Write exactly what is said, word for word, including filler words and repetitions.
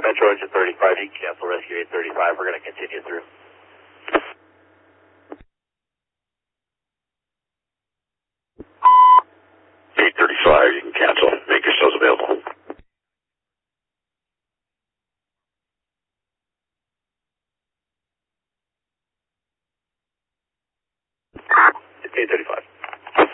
Metro Engine thirty-five, you can cancel rescue eight thirty-five. We're going to continue through. eight thirty-five, you can cancel. Make yourselves available. eight thirty-five.